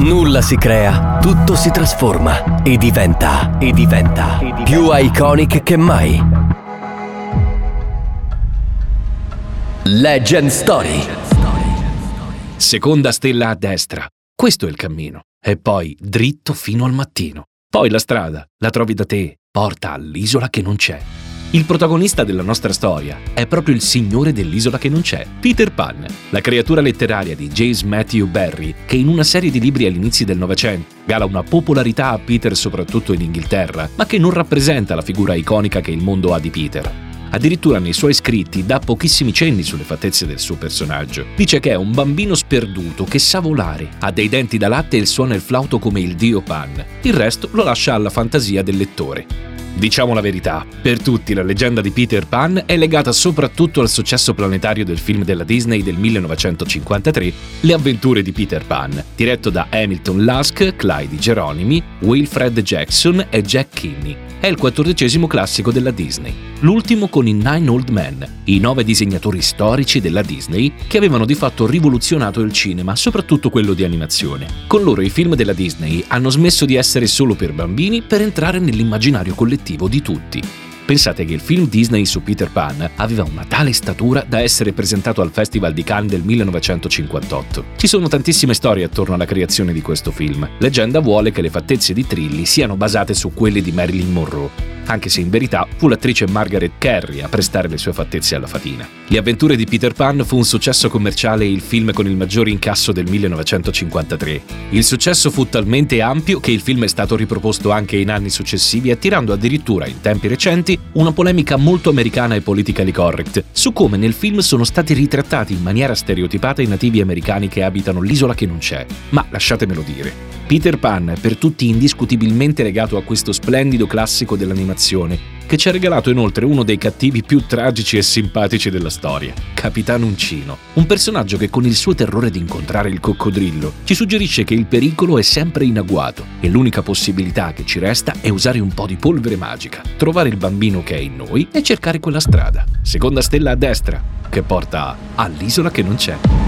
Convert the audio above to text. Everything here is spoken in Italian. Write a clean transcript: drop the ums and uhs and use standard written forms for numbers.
Nulla si crea, tutto si trasforma e diventa più iconic che mai. Legend Story. Seconda stella a destra. Questo è il cammino. E poi dritto fino al mattino. Poi la strada, la trovi da te, porta all'isola che non c'è. Il protagonista della nostra storia è proprio il signore dell'isola che non c'è, Peter Pan, la creatura letteraria di James Matthew Barrie, che in una serie di libri all'inizio del Novecento gala una popolarità a Peter soprattutto in Inghilterra, ma che non rappresenta la figura iconica che il mondo ha di Peter. Addirittura nei suoi scritti dà pochissimi cenni sulle fattezze del suo personaggio. Dice che è un bambino sperduto che sa volare, ha dei denti da latte e suona il flauto come il dio Pan. Il resto lo lascia alla fantasia del lettore. Diciamo la verità, per tutti la leggenda di Peter Pan è legata soprattutto al successo planetario del film della Disney del 1953, Le avventure di Peter Pan, diretto da Hamilton Luske, Clyde Geronimi, Wilfred Jackson e Jack Kinney. È il 14° classico della Disney, l'ultimo con i Nine Old Men, i 9 disegnatori storici della Disney che avevano di fatto rivoluzionato il cinema, soprattutto quello di animazione. Con loro i film della Disney hanno smesso di essere solo per bambini per entrare nell'immaginario collettivo di tutti. Pensate che il film Disney su Peter Pan aveva una tale statura da essere presentato al Festival di Cannes del 1958. Ci sono tantissime storie attorno alla creazione di questo film. Leggenda vuole che le fattezze di Trilly siano basate su quelle di Marilyn Monroe, anche se in verità fu l'attrice Margaret Kerry a prestare le sue fattezze alla fatina. Le avventure di Peter Pan fu un successo commerciale e il film con il maggior incasso del 1953. Il successo fu talmente ampio che il film è stato riproposto anche in anni successivi, attirando addirittura, in tempi recenti, una polemica molto americana e politically correct su come nel film sono stati ritrattati in maniera stereotipata i nativi americani che abitano l'isola che non c'è. Ma lasciatemelo dire, Peter Pan è per tutti indiscutibilmente legato a questo splendido classico dell'animazione, che ci ha regalato inoltre uno dei cattivi più tragici e simpatici della storia, Capitan Uncino, un personaggio che con il suo terrore di incontrare il coccodrillo ci suggerisce che il pericolo è sempre in agguato e l'unica possibilità che ci resta è usare un po' di polvere magica, trovare il bambino che è in noi e cercare quella strada, seconda stella a destra, che porta all'isola che non c'è.